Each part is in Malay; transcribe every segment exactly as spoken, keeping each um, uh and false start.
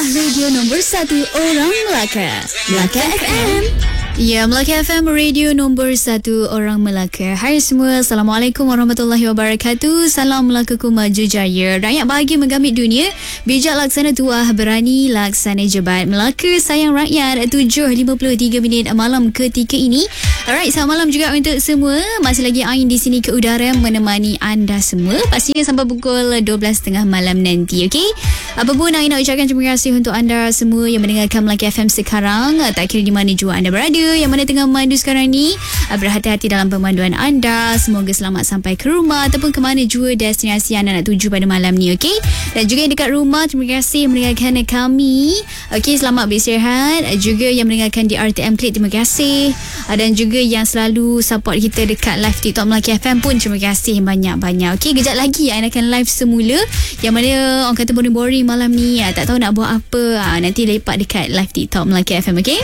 adalah radio nombor satu orang Melaka. Melaka F M. Ya, Melaka F M, radio nombor satu orang Melaka. Hai semua, Assalamualaikum warahmatullahi wabarakatuh. Salam Melakaku maju jaya. Rakyat bahagia menggamit dunia. Bijak laksana tuah, berani laksana jebat. Melaka sayang rakyat. tujuh lima puluh tiga minit malam ketika ini. Alright, selamat malam juga untuk semua. Masih lagi Ain di sini ke udara menemani anda semua. Pastinya sampai pukul dua belas tiga puluh malam nanti, okey? Apapun, Ain nak ucapkan terima kasih untuk anda semua yang mendengarkan Melaka F M sekarang. Tak kira di mana jua anda berada, yang mana tengah memandu sekarang ni, berhati-hati dalam pemanduan anda. Semoga selamat sampai ke rumah ataupun ke mana jua destinasi anda nak tuju pada malam ni, okey? Dan juga yang dekat rumah, terima kasih mendengarkan kami. Okey, selamat beristirahat. Juga yang mendengarkan di R T M Klik, terima kasih. Dan juga yang selalu support kita dekat live TikTok Melaka F M pun terima kasih banyak-banyak. Okey, kejap lagi Ain akan live semula, yang mana orang kata boring-boring malam ni, tak tahu nak buat apa, nanti lepak dekat live TikTok Melaka F M, okey?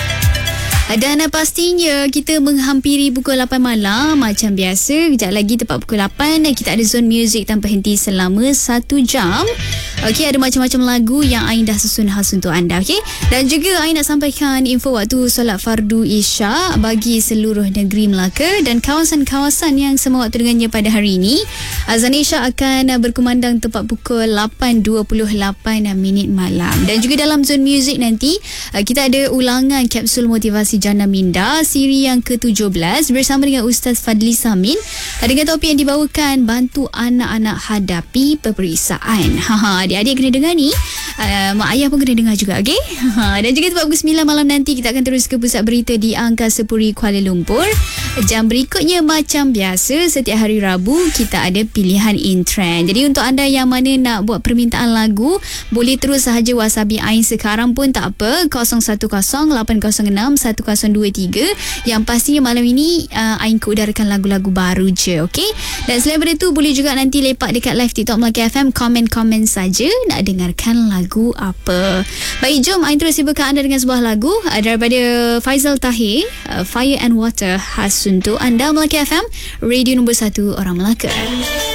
Dan pastinya kita menghampiri pukul lapan malam macam biasa. Kejap lagi tepat pukul lapan kita ada zone music tanpa henti selama satu jam. Okey, ada macam-macam lagu yang Ain dah susun khas untuk anda, okey? Dan juga Ain nak sampaikan info waktu solat fardu Isya bagi seluruh negeri Melaka dan kawasan-kawasan yang sama waktu dengannya pada hari ini. Azan Isya akan berkumandang tepat pukul lapan dua puluh lapan minit malam. Dan juga dalam zone music nanti kita ada ulangan kapsul motivasi Jana Minda siri yang ke tujuh belas bersama dengan Ustaz Fadli Samin dengan topik yang dibawakan bantu anak-anak hadapi peperiksaan. Haha, adik-adik kena dengar ni, uh, mak ayah pun kena dengar juga, okey? Dan juga tepat pukul sembilan malam nanti kita akan terus ke pusat berita di Angkasa Puri Kuala Lumpur. Jam berikutnya macam biasa setiap hari Rabu kita ada pilihan in trend. Jadi untuk anda yang mana nak buat permintaan lagu, boleh terus sahaja WhatsApp Ain sekarang pun tak apa, kosong satu kosong lapan kosong enam satu kosong dua tiga. Yang pastinya malam ini uh, Ain keudarakan lagu-lagu baru je, okey? Dan selain daripada tu, boleh juga nanti lepak dekat live TikTok Melaka F M, komen-komen saja nak dengarkan lagu apa. Baik, jom Ain terus sibukan anda dengan sebuah lagu uh, daripada Faizal Tahir, uh, Fire and Water, khas untuk anda Melaka F M, radio nombor satu orang Melaka.